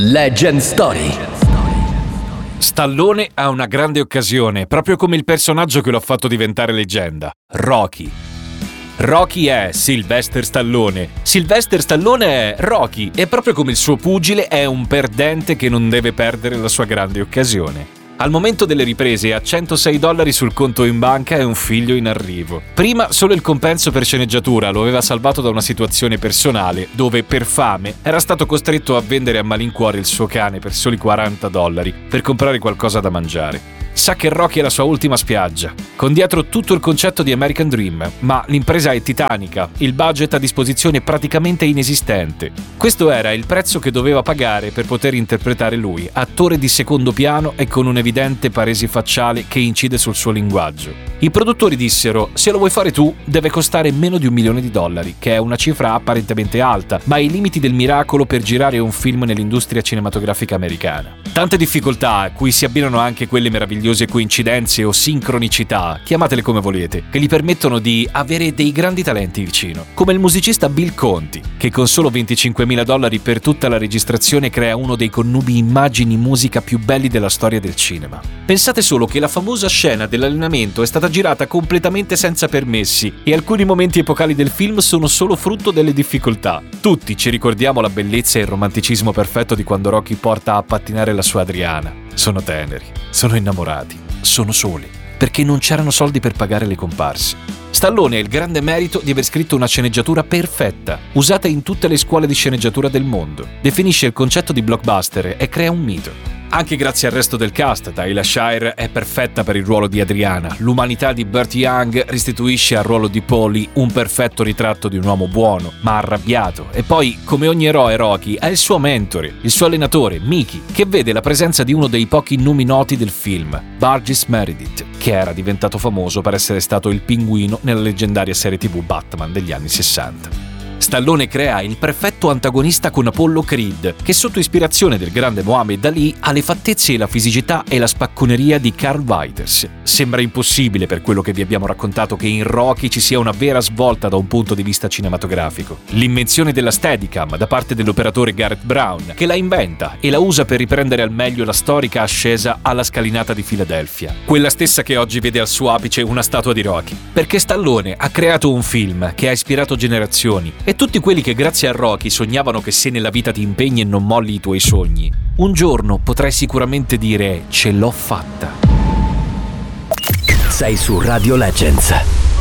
Legend Story. Stallone ha una grande occasione, proprio come il personaggio che lo ha fatto diventare leggenda, Rocky. Rocky è Sylvester Stallone. Sylvester Stallone è Rocky e proprio come il suo pugile è un perdente che non deve perdere la sua grande occasione. Al momento delle riprese ha $106 sul conto in banca e un figlio in arrivo. Prima solo il compenso per sceneggiatura lo aveva salvato da una situazione personale dove, per fame, era stato costretto a vendere a malincuore il suo cane per soli $40 per comprare qualcosa da mangiare. Sa che Rocky è la sua ultima spiaggia, con dietro tutto il concetto di American Dream, ma l'impresa è titanica, il budget a disposizione praticamente inesistente. Questo era il prezzo che doveva pagare per poter interpretare lui, attore di secondo piano e con un'evidente paresi facciale che incide sul suo linguaggio. I produttori dissero: se lo vuoi fare tu, deve costare meno di $1 milione, che è una cifra apparentemente alta, ma ai limiti del miracolo per girare un film nell'industria cinematografica americana. Tante difficoltà, a cui si abbinano anche quelle meravigliose coincidenze o sincronicità, chiamatele come volete, che gli permettono di avere dei grandi talenti vicino, come il musicista Bill Conti, che con solo $25.000 per tutta la registrazione crea uno dei connubi immagini-musica più belli della storia del cinema. Pensate solo che la famosa scena dell'allenamento è stata girata completamente senza permessi e alcuni momenti epocali del film sono solo frutto delle difficoltà. Tutti ci ricordiamo la bellezza e il romanticismo perfetto di quando Rocky porta a pattinare la sua Adriana. Sono teneri, sono innamorati, sono soli, perché non c'erano soldi per pagare le comparse. Stallone ha il grande merito di aver scritto una sceneggiatura perfetta, usata in tutte le scuole di sceneggiatura del mondo. Definisce il concetto di blockbuster e crea un mito. Anche grazie al resto del cast, Talia Shire è perfetta per il ruolo di Adriana, l'umanità di Burt Young restituisce al ruolo di Paulie un perfetto ritratto di un uomo buono, ma arrabbiato, e poi, come ogni eroe, Rocky ha il suo mentore, il suo allenatore, Mickey, che vede la presenza di uno dei pochi nomi noti del film, Burgess Meredith, che era diventato famoso per essere stato il pinguino nella leggendaria serie TV Batman degli anni 60. Stallone crea il perfetto antagonista con Apollo Creed, che sotto ispirazione del grande Muhammad Ali ha le fattezze e la fisicità e la spacconeria di Carl Weathers. Sembra impossibile per quello che vi abbiamo raccontato che in Rocky ci sia una vera svolta da un punto di vista cinematografico. L'invenzione della Steadicam da parte dell'operatore Garrett Brown, che la inventa e la usa per riprendere al meglio la storica ascesa alla scalinata di Filadelfia. Quella stessa che oggi vede al suo apice una statua di Rocky. Perché Stallone ha creato un film che ha ispirato generazioni e tutti quelli che grazie a Rocky sognavano che se nella vita ti impegni e non molli i tuoi sogni, un giorno potrai sicuramente dire: ce l'ho fatta. Sei su Radio Legends.